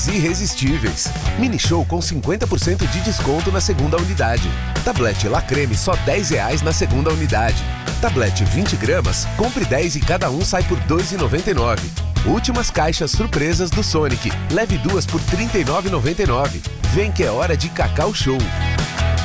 irresistíveis. Mini show com 50% de desconto na segunda unidade. Tablete La Creme só R$10 na segunda unidade. Tablete 20 gramas, compre 10 e cada um sai por R$2,99. Últimas caixas surpresas do Sonic. Leve 2 por R$39,99. Vem que é hora de Cacau Show.